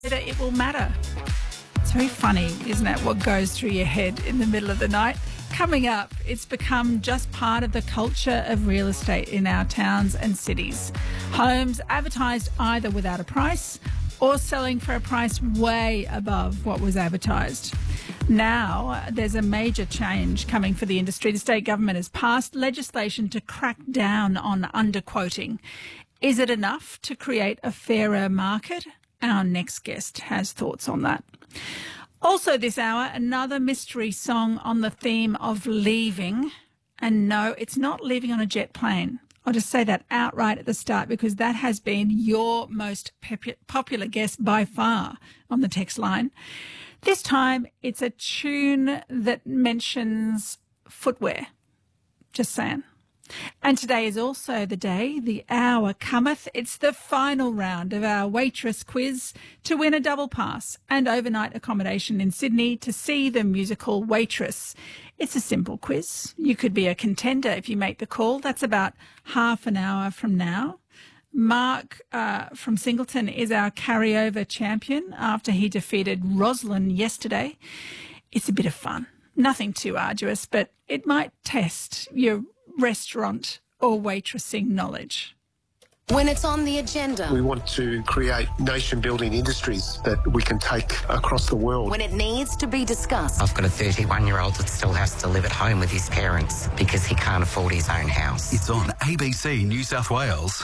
it will matter. It's very funny, isn't it, what goes through your head in the middle of the night? Coming up, it's become just part of the culture of real estate in our towns and cities. Homes advertised either without a price or selling for a price way above what was advertised. Now, there's a major change coming for the industry. The state government has passed legislation to crack down on underquoting. Is it enough to create a fairer market? Our next guest has thoughts on that. Also this hour, another mystery song on the theme of leaving. And no, it's not leaving on a jet plane. I'll just say that outright at the start because that has been your most popular guest by far on the text line. This time, it's a tune that mentions footwear. Just saying. And today is also the day, the hour cometh. It's the final round of our waitress quiz to win a double pass and overnight accommodation in Sydney to see the musical Waitress. It's a simple quiz. You could be a contender if you make the call. That's about half an hour from now. Mark from Singleton is our carryover champion after he defeated Roslyn yesterday. It's a bit of fun. Nothing too arduous, but it might test your restaurant or waitressing knowledge. When it's on the agenda. We want to create nation-building industries that we can take across the world. When it needs to be discussed. I've got a 31-year-old that still has to live at home with his parents because he can't afford his own house. It's on ABC New South Wales.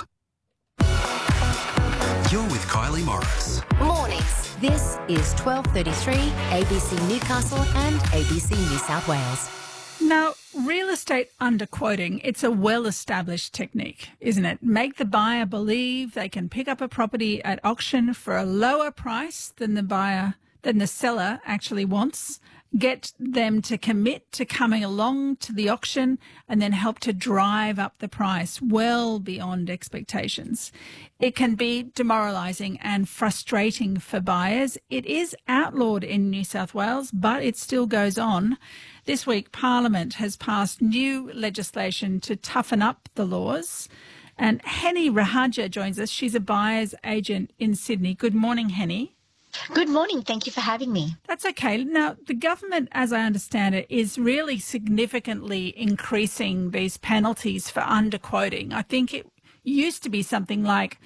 You're with Kylie Morris. Mornings. This is 12:33, ABC Newcastle and ABC New South Wales. Now, real estate underquoting, it's a well-established technique, isn't it? Make the buyer believe they can pick up a property at auction for a lower price than the seller actually wants, get them to commit to coming along to the auction and then help to drive up the price well beyond expectations. It can be demoralising and frustrating for buyers. It is outlawed in New South Wales, but it still goes on. This week, Parliament has passed new legislation to toughen up the laws. And Henny Rahaja joins us. She's a buyer's agent in Sydney. Good morning, Henny. Good morning. Thank you for having me. That's okay. Now, the government, as I understand it, is really significantly increasing these penalties for underquoting. I think it used to be something like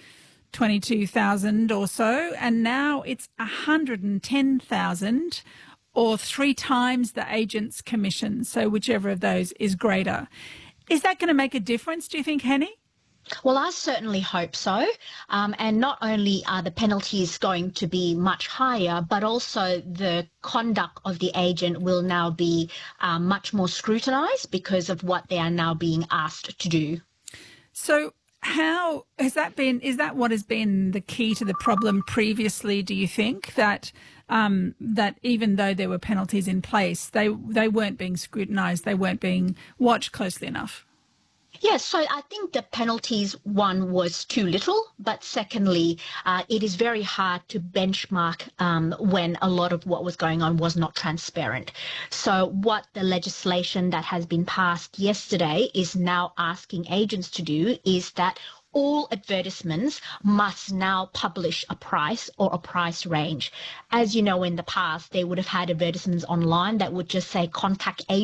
22,000 or so, and now it's 110,000 or 3 times the agent's commission. So whichever of those is greater. Is that going to make a difference, do you think, Henny? Well, I certainly hope so. And not only are the penalties going to be much higher, but also the conduct of the agent will now be much more scrutinised because of what they are now being asked to do. So how has that been? Is that what has been the key to the problem previously, do you think, that that even though there were penalties in place, they weren't being scrutinised, they weren't being watched closely enough? Yes, so I think the penalties, one, was too little, but secondly, it is very hard to benchmark when a lot of what was going on was not transparent. So what the legislation that has been passed yesterday is now asking agents to do is that all advertisements must now publish a price or a price range. As you know, in the past, they would have had advertisements online that would just say contact agent.